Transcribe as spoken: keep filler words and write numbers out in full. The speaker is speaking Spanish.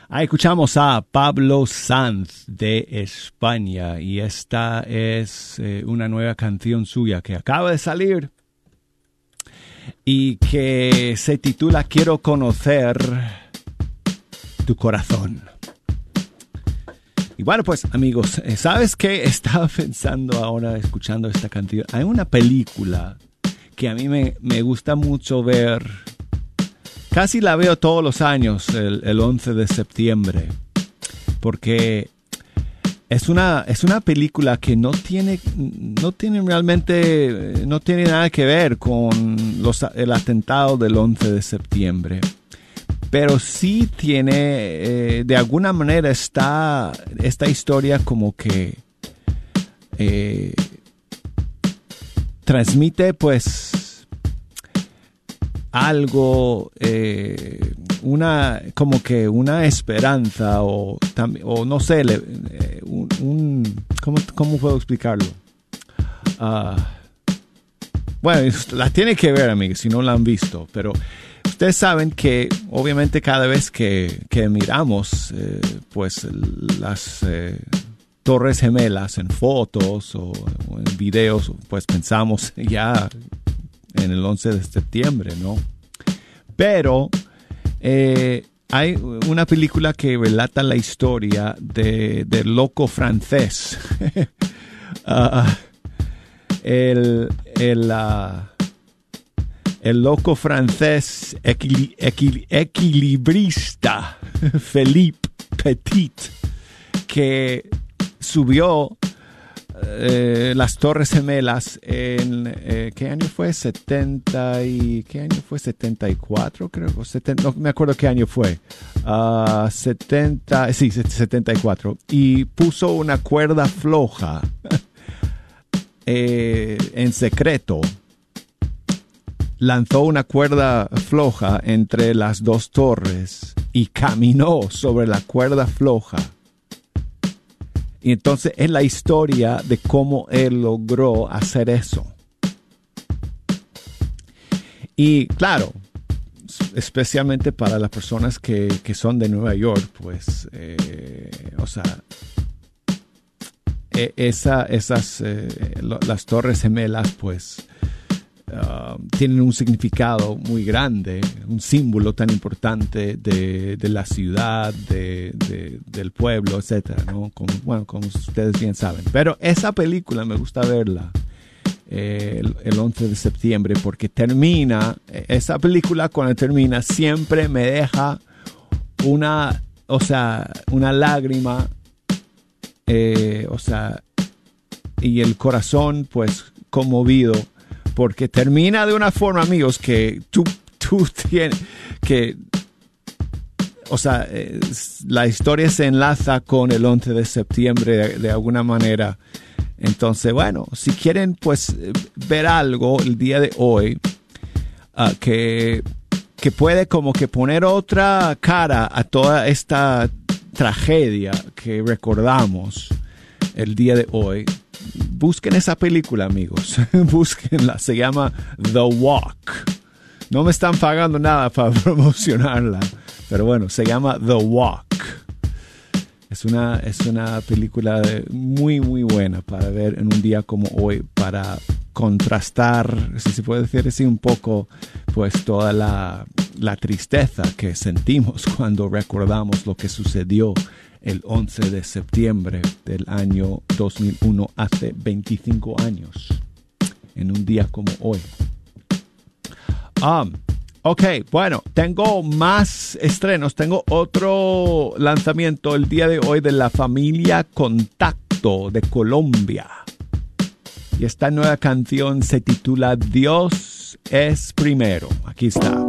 Ahí escuchamos a Pablo Sanz de España y esta es eh, una nueva canción suya que acaba de salir y que se titula Quiero conocer tu corazón. Y bueno, pues amigos, ¿sabes qué? Estaba pensando ahora escuchando esta canción. Hay una película que a mí me, me gusta mucho ver. Casi la veo todos los años, el, el once de septiembre, porque es una, es una película que no tiene, no tiene realmente, no tiene nada que ver con los, el atentado del once de septiembre, pero sí tiene, eh, de alguna manera está esta historia como que eh, transmite pues algo, eh, una, como que una esperanza o, o no sé, le, eh, un, un ¿cómo, ¿cómo puedo explicarlo? Uh, bueno, la tiene que ver, amigos, si no la han visto, pero ustedes saben que obviamente cada vez que, que miramos eh, pues las eh, Torres Gemelas en fotos o, o en videos, pues pensamos ya en el once de septiembre, ¿no? Pero eh, hay una película que relata la historia de, del loco francés. uh, el, el, uh, el loco francés equil, equil, equilibrista Philippe Petit, que subió Eh, las Torres Gemelas en eh, ¿qué año fue? setenta y ¿qué año fue? setenta y cuatro creo, setenta, no me acuerdo qué año fue. Uh, setenta, sí, setenta y cuatro, y puso una cuerda floja eh, en secreto. Lanzó una cuerda floja entre las dos torres y caminó sobre la cuerda floja. Y entonces es la historia de cómo él logró hacer eso. Y claro, especialmente para las personas que, que son de Nueva York, pues, eh, o sea, esa, esas, eh, las Torres Gemelas, pues, Uh, tienen un significado muy grande, un símbolo tan importante de, de la ciudad, de, de, del pueblo, etcétera, ¿no? Como, bueno, como ustedes bien saben. Pero esa película me gusta verla eh, el, el once de septiembre porque termina, esa película cuando termina siempre me deja una, o sea, una lágrima, eh, o sea, y el corazón pues conmovido. Porque termina de una forma, amigos, que tú, tú tienes que, o sea, eh, la historia se enlaza con el once de septiembre de, de alguna manera. Entonces, bueno, si quieren, pues, ver algo el día de hoy uh, que, que puede como que poner otra cara a toda esta tragedia que recordamos el día de hoy, busquen esa película, amigos. Búsquenla. Se llama The Walk. No me están pagando nada para promocionarla, pero bueno, se llama The Walk. Es una, es una película de, muy, muy buena para ver en un día como hoy, para contrastar, si se puede decir así, un poco, pues toda la, la tristeza que sentimos cuando recordamos lo que sucedió el once de septiembre del año dos mil uno, hace veinticinco años, en un día como hoy. Um, ok, bueno, tengo más estrenos. Tengo otro lanzamiento el día de hoy de la familia Contacto de Colombia. Y esta nueva canción se titula Dios es primero. Aquí está.